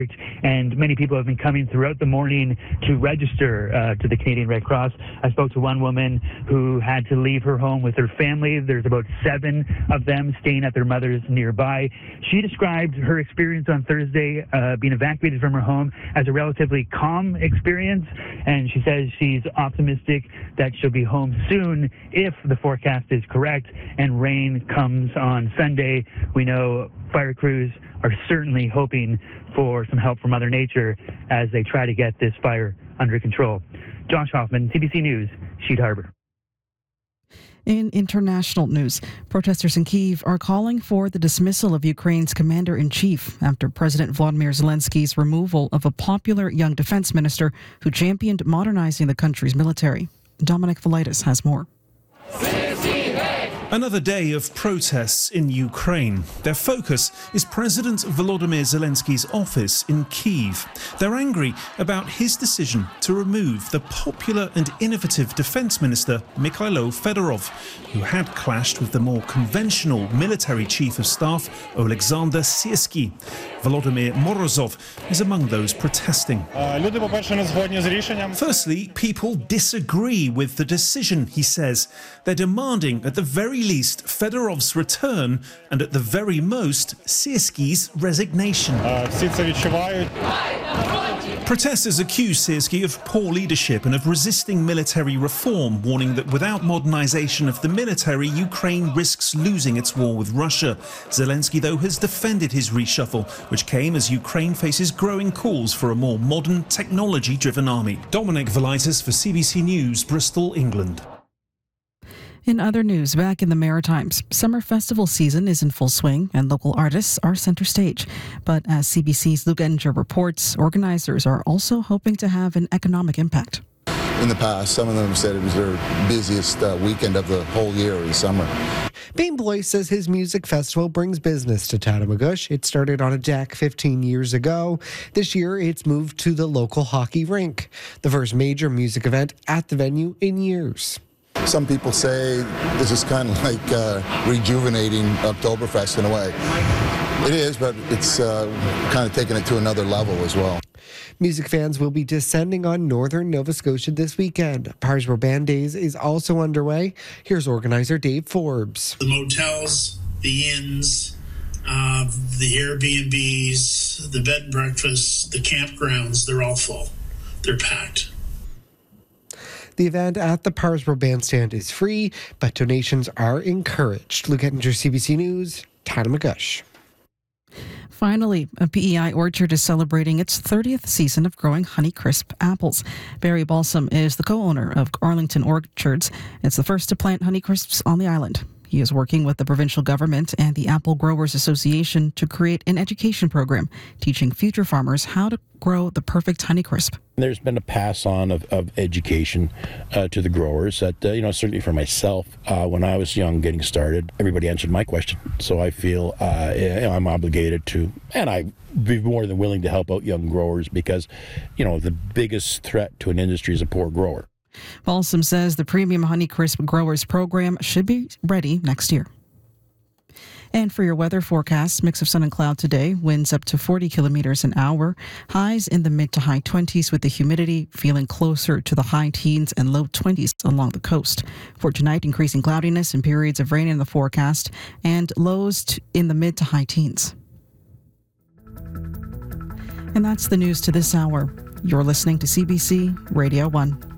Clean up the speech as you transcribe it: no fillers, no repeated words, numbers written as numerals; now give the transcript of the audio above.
And many people have been coming throughout the morning to register to the Canadian Red Cross. I spoke to one woman who had to leave her home with her family. There's about 7 of them staying at their mother's nearby. She described her experience on Thursday being evacuated from her home as a relatively calm experience, and she says she's optimistic that she'll be home soon if the forecast is correct and rain comes on Sunday. We know fire crews are certainly hoping for some help from Mother Nature as they try to get this fire under control. Josh Hoffman, CBC News, Sheet Harbor. In international news, protesters in Kyiv are calling for the dismissal of Ukraine's commander-in-chief after President Volodymyr Zelensky's removal of a popular young defense minister who championed modernizing the country's military. Dominic Velitis has more. Another day of protests in Ukraine. Their focus is President Volodymyr Zelensky's office in Kyiv. They're angry about his decision to remove the popular and innovative defense minister Mikhailo Fedorov, who had clashed with the more conventional military chief of staff Oleksandr Syrsky. Volodymyr Morozov is among those protesting. Firstly, people disagree with the decision, he says. They're demanding, at the very least, Fedorov's return and, at the very most, Syrsky's resignation. Protesters accuse Syrsky of poor leadership and of resisting military reform, warning that without modernization of the military, Ukraine risks losing its war with Russia. Zelensky, though, has defended his reshuffle, which came as Ukraine faces growing calls for a more modern, technology-driven army. Dominic Velitis for CBC News, Bristol, England. In other news, back in the Maritimes, summer festival season is in full swing and local artists are center stage. But as CBC's Luke Ettinger reports, organizers are also hoping to have an economic impact. In the past, some of them said it was their busiest weekend of the whole year in summer. Bain Blois says his music festival brings business to Tatamagouche. It started on a deck 15 years ago. This year, it's moved to the local hockey rink, the first major music event at the venue in years. Some people say this is kind of like rejuvenating Oktoberfest in a way. It is, but it's kind of taking it to another level as well. Music fans will be descending on northern Nova Scotia this weekend. Parsbro Band Days is also underway. Here's organizer Dave Forbes. The motels, the inns, the Airbnbs, the bed and breakfasts, the campgrounds, they're all full. They're packed. The event at the Parsbro Bandstand is free, but donations are encouraged. Luke Ettinger, CBC News, Tatamagouche. Finally, a PEI orchard is celebrating its 30th season of growing Honeycrisp apples. Barry Balsam is the co-owner of Arlington Orchards. It's the first to plant Honeycrisps on the island. He is working with the provincial government and the Apple Growers Association to create an education program teaching future farmers how to grow the perfect Honeycrisp. There's been a pass on of education to the growers that, certainly for myself, when I was young getting started, everybody answered my question. So I feel I'm obligated to, and I'd be more than willing to help out young growers because, the biggest threat to an industry is a poor grower. Balsam says the Premium Honeycrisp Growers Program should be ready next year. And for your weather forecast, mix of sun and cloud today, winds up to 40 kilometers an hour, highs in the mid to high 20s with the humidity feeling closer to the high teens and low 20s along the coast. For tonight, increasing cloudiness and periods of rain in the forecast and lows in the mid to high teens. And that's the news to this hour. You're listening to CBC Radio 1.